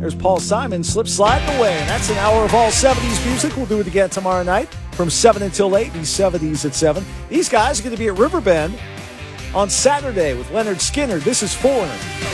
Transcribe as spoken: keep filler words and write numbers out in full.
There's Paul Simon, Slip Sliding Away. And that's an hour of all seventies music. We'll do it again tomorrow night from seven until eight. These seventies at seven. These guys are going to be at Riverbend on Saturday with Leonard Skinner. This is Foreigner.